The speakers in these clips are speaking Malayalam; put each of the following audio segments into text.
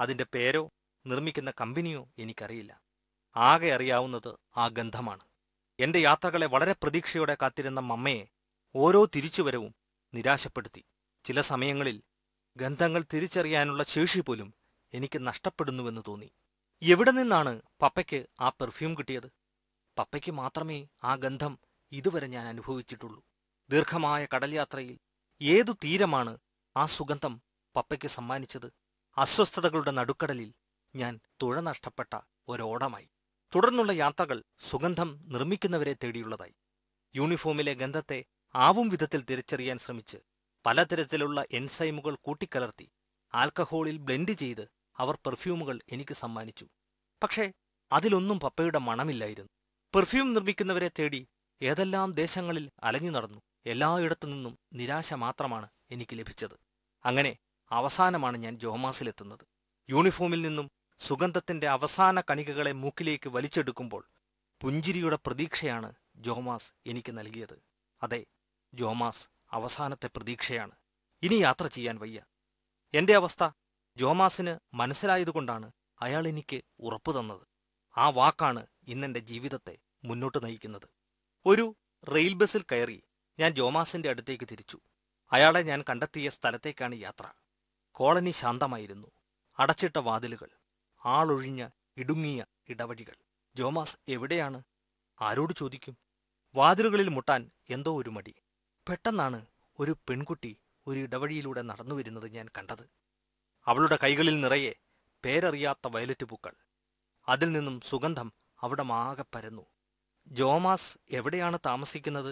അതിന്റെ പേരോ നിർമ്മിക്കുന്ന കമ്പനിയോ എനിക്കറിയില്ല. ആകെ അറിയാവുന്നത് ആ ഗന്ധമാണ്. എന്റെ യാത്രകളെ വളരെ പ്രതീക്ഷയോടെ കാത്തിരുന്ന മമ്മയെ ഓരോ തിരിച്ചുവരവും നിരാശപ്പെടുത്തി. ചില സമയങ്ങളിൽ ഗന്ധങ്ങൾ തിരിച്ചറിയാനുള്ള ശേഷി പോലും എനിക്ക് നഷ്ടപ്പെടുന്നുവെന്ന് തോന്നി. എവിടെ നിന്നാണ് പപ്പയ്ക്ക് ആ പെർഫ്യൂം കിട്ടിയത്? പപ്പയ്ക്ക് മാത്രമേ ആ ഗന്ധം ഇതുവരെ ഞാൻ അനുഭവിച്ചിട്ടുള്ളൂ. ദീർഘമായ കടൽ യാത്രയിൽ ഏതു തീരമാണ് ആ സുഗന്ധം പപ്പയ്ക്ക് സമ്മാനിച്ചത്? അസ്വസ്ഥതകളുടെ നടുക്കടലിൽ ഞാൻ തുഴ നഷ്ടപ്പെട്ട ഒരോടമായി. തുടർന്നുള്ള യാത്രകൾ സുഗന്ധം നിർമ്മിക്കുന്നവരെ തേടിയുള്ളതായി. യൂണിഫോമിലെ ഗന്ധത്തെ ആവും വിധത്തിൽ തിരിച്ചറിയാൻ ശ്രമിച്ച് പലതരത്തിലുള്ള എൻസൈമുകൾ കൂട്ടിക്കലർത്തി ആൽക്കഹോളിൽ ബ്ലെൻഡ് ചെയ്ത് അവർ പെർഫ്യൂമുകൾ എനിക്ക് സമ്മാനിച്ചു. പക്ഷേ അതിലൊന്നും പപ്പയുടെ മണമില്ലായിരുന്നു. പെർഫ്യൂം നിർമ്മിക്കുന്നവരെ തേടി ഏതെല്ലാം ദേശങ്ങളിൽ അലഞ്ഞു നടന്നു. എല്ലായിടത്തു നിന്നും നിരാശ മാത്രമാണ് എനിക്ക് ലഭിച്ചത്. അങ്ങനെ അവസാനമാണ് ഞാൻ ജോമാസിലെത്തുന്നത്. യൂണിഫോമിൽ നിന്നും സുഗന്ധത്തിന്റെ അവസാന കണികകളെ മൂക്കിലേക്ക് വലിച്ചെടുക്കുമ്പോൾ പുഞ്ചിരിയുടെ പ്രതീക്ഷയാണ് ജോമാസ് എനിക്ക് നൽകിയത്. അതെ, ജോമാസ് അവസാനത്തെ പ്രതീക്ഷയാണ്. ഇനി യാത്ര ചെയ്യാൻ വയ്യ. എന്റെ അവസ്ഥ ജോമാസിന് മനസ്സിലായതുകൊണ്ടാണ് അയാൾ എനിക്ക് ഉറപ്പു തന്നത്. ആ വാക്കാണ് ഇന്നെന്റെ ജീവിതത്തെ മുന്നോട്ട് നയിക്കുന്നത്. ഒരു റെയിൽ ബസിൽ കയറി ഞാൻ ജോമാസിന്റെ അടുത്തേക്ക് തിരിച്ചു. അയാളെ ഞാൻ കണ്ടെത്തിയ സ്ഥലത്തേക്കാണ് യാത്ര. കോളനി ശാന്തമായിരുന്നു. അടച്ചിട്ട വാതിലുകൾ, ആളൊഴിഞ്ഞ ഇടുങ്ങിയ ഇടവഴികൾ. ജോമാസ് എവിടെയാണ്? ആരോട് ചോദിക്കും? വാതിലുകളിൽ മുട്ടാൻ എന്തോ ഒരു മടി. പെട്ടെന്നാണ് ഒരു പെൺകുട്ടി ഒരു ഇടവഴിയിലൂടെ നടന്നുവരുന്നത് ഞാൻ കണ്ടത്. അവളുടെ കൈകളിൽ നിറയെ പേരറിയാത്ത വയലറ്റ് പൂക്കൾ. അതിൽ നിന്നും സുഗന്ധം അവിടമാകെ പരന്നു. ജോമാസ് എവിടെയാണ് താമസിക്കുന്നത്?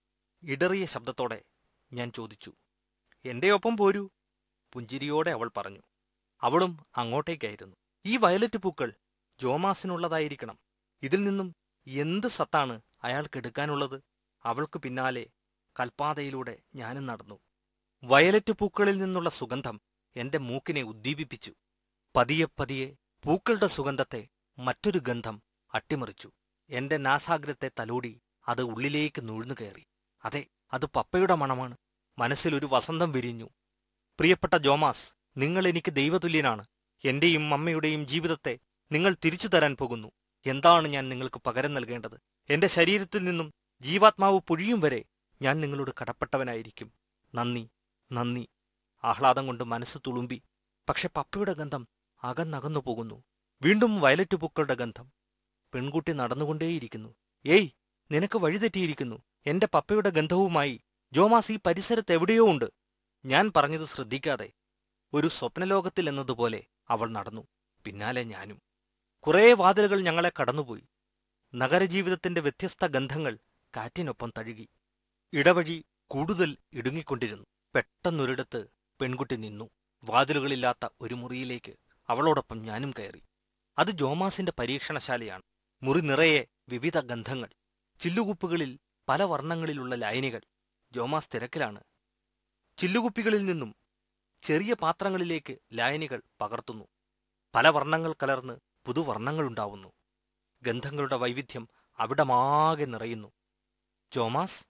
ഇടറിയ ശബ്ദത്തോടെ ഞാൻ ചോദിച്ചു. എന്റെ ഒപ്പം പോരൂ, പുഞ്ചിരിയോടെ അവൾ പറഞ്ഞു. അവളും അങ്ങോട്ടേക്കായിരുന്നു. ഈ വയലറ്റ് പൂക്കൾ ജോമാസിനുള്ളതായിരിക്കണം. ഇതിൽ നിന്നും എന്ത് സത്താണ് അയാൾക്കെടുക്കാനുള്ളത്? അവൾക്ക് പിന്നാലെ കൽപ്പാതയിലൂടെ ഞാനും നടന്നു. വയലറ്റ് പൂക്കളിൽ നിന്നുള്ള സുഗന്ധം എന്റെ മൂക്കിനെ ഉദ്ദീപിപ്പിച്ചു. പതിയെ പതിയെ പൂക്കളുടെ സുഗന്ധത്തെ മറ്റൊരു ഗന്ധം അട്ടിമറിച്ചു. എന്റെ നാസാഗ്രത്തെ തലോടി അത് ഉള്ളിലേക്ക് നൂഴ്ന്നു കയറി. അതെ, അത് പപ്പയുടെ മണമാണ്. മനസ്സിലൊരു വസന്തം വിരിഞ്ഞു. പ്രിയപ്പെട്ട ജോമാസ്, നിങ്ങൾ എനിക്ക് ദൈവതുല്യനാണ്. എന്റെയും അമ്മയുടെയും ജീവിതത്തെ നിങ്ങൾ തിരിച്ചു തരാൻ പോകുന്നു. എന്താണ് ഞാൻ നിങ്ങൾക്ക് പകരം നൽകേണ്ടത്? എന്റെ ശരീരത്തിൽ നിന്നും ജീവാത്മാവ് പൊഴിയും വരെ ഞാൻ നിങ്ങളോട് കടപ്പെട്ടവനായിരിക്കും. നന്ദി, നന്ദി. ആഹ്ലാദം കൊണ്ട് മനസ്സ് തുളുമ്പി. പക്ഷെ പപ്പയുടെ ഗന്ധം അകന്നകന്നു പോകുന്നു. വീണ്ടും വയലറ്റ് പൂക്കളുടെ ഗന്ധം. പെൺകുട്ടി നടന്നുകൊണ്ടേയിരിക്കുന്നു. ഏയ്, നിനക്ക് വഴിതെറ്റിയിരിക്കുന്നു. എന്റെ പപ്പയുടെ ഗന്ധവുമായി ജോമാസ് ഈ പരിസരത്ത് എവിടെയോ ഉണ്ട്. ഞാൻ പറഞ്ഞത് ശ്രദ്ധിക്കാതെ ഒരു സ്വപ്നലോകത്തിൽ എന്നതുപോലെ അവൾ നടന്നു. പിന്നാലെ ഞാനും. കുറേ വാതിലുകൾ ഞങ്ങളെ കടന്നുപോയി. നഗരജീവിതത്തിന്റെ വ്യത്യസ്ത ഗന്ധങ്ങൾ കാറ്റിനൊപ്പം തഴുകി. ഇടവഴി കൂടുതൽ ഇടുങ്ങിക്കൊണ്ടിരുന്നു. പെട്ടെന്നൊരിടത്ത് പെൺകുട്ടി നിന്നു. വാതിലുകളില്ലാത്ത ഒരു മുറിയിലേക്ക് അവളോടൊപ്പം ഞാനും കയറി. അത് ജോമാസിന്റെ പരീക്ഷണശാലയാണ്. മുറി നിറയെ വിവിധ ഗന്ധങ്ങൾ. ചില്ലുകുപ്പികളിൽ പല വർണ്ണങ്ങളിലുള്ള ലായനികൾ. ജോമാസ് തിരക്കിലാണ്. ചില്ലുകുപ്പികളിൽ നിന്നും ചെറിയ പാത്രങ്ങളിലേക്ക് ലായനികൾ പകർത്തുന്നു. പല വർണ്ണങ്ങൾ കലർന്ന് പുതുവർണ്ണങ്ങളുണ്ടാവുന്നു. ഗന്ധങ്ങളുടെ വൈവിധ്യം അവിടമാകെ നിറയുന്നു. ജോമാസ്,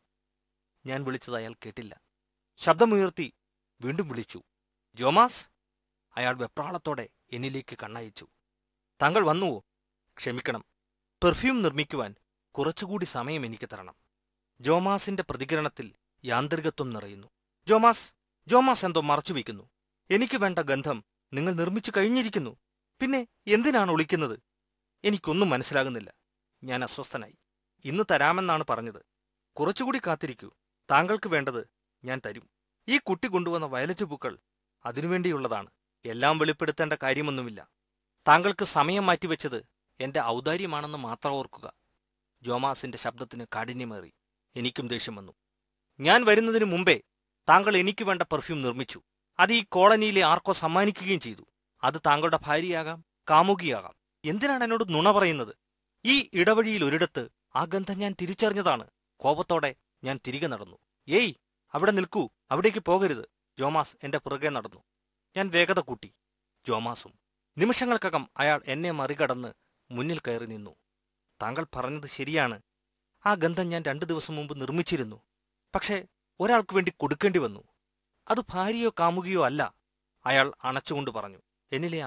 ഞാൻ വിളിച്ചത് അയാൾ കേട്ടില്ല. ശബ്ദമുയർത്തി വീണ്ടും വിളിച്ചു. ജോമാസ്. അയാൾ വെപ്രാളത്തോടെ എന്നിലേക്ക് കണ്ണയച്ചു. താങ്കൾ വന്നുവോ? ക്ഷമിക്കണം, പെർഫ്യൂം നിർമ്മിക്കുവാൻ കുറച്ചുകൂടി സമയം എനിക്ക് തരണം. ജോമാസിന്റെ പ്രതികരണത്തിൽ യാന്ത്രികത്വം നിറയുന്നു. ജോമാസ്, ജോമാസ് എന്തോ മറച്ചുവെക്കുന്നു. എനിക്ക് വേണ്ട ഗന്ധം നിങ്ങൾ നിർമ്മിച്ചു കഴിഞ്ഞിരിക്കുന്നു. പിന്നെ എന്തിനാണ് ഒളിക്കുന്നത്? എനിക്കൊന്നും മനസ്സിലാകുന്നില്ല. ഞാൻ അസ്വസ്ഥനായി. ഇന്ന് തരാമെന്നാണ് പറഞ്ഞത്. കുറച്ചുകൂടി കാത്തിരിക്കൂ. താങ്കൾക്ക് വേണ്ടത് ഞാൻ തരും. ഈ കുട്ടി കൊണ്ടുവന്ന വയലറ്റ് പൂക്കൾ അതിനുവേണ്ടിയുള്ളതാണ്. എല്ലാം വെളിപ്പെടുത്തേണ്ട കാര്യമൊന്നുമില്ല. താങ്കൾക്ക് സമയം മാറ്റിവെച്ചത് എന്റെ ഔദാര്യമാണെന്ന് മാത്രം ഓർക്കുക. ജോമാസിന്റെ ശബ്ദത്തിന് കാഠിന്യമേറി. എനിക്കും ദേഷ്യം വന്നു. ഞാൻ വരുന്നതിനു മുമ്പേ താങ്കൾ എനിക്ക് വേണ്ട പെർഫ്യൂം നിർമ്മിച്ചു. അത് ഈ കോളനിയിലെ ആർക്കോ സമ്മാനിക്കുകയും ചെയ്തു. അത് താങ്കളുടെ ഭാര്യയാകാം, കാമുകിയാകാം. എന്തിനാണ് എന്നോട് നുണ പറയുന്നത്? ഈ ഇടവഴിയിൽ ഒരിടത്ത് ആ ഗന്ധം ഞാൻ തിരിച്ചറിഞ്ഞതാണ്. കോപത്തോടെ ഞാൻ തിരികെ നടന്നു. ഏയ്, അവിടെ നിൽക്കൂ, അവിടേക്ക് പോകരുത്. ജോമാസ് എന്റെ പുറകെ നടന്നു. ഞാൻ വേഗത കൂട്ടി. ജോമാസും. നിമിഷങ്ങൾക്കകം അയാൾ എന്നെ മറികടന്ന് മുന്നിൽ കയറി നിന്നു. താങ്കൾ പറഞ്ഞത് ശരിയാണ്. ആ ഗന്ധം ഞാൻ 2 ദിവസം മുമ്പ് നിർമ്മിച്ചിരുന്നു. പക്ഷേ ഒരാൾക്ക് വേണ്ടി കൊടുക്കേണ്ടി വന്നു. അത് ഭാര്യയോ കാമുകിയോ അല്ല, അയാൾ അണച്ചുകൊണ്ട് പറഞ്ഞു. എന്നിലെ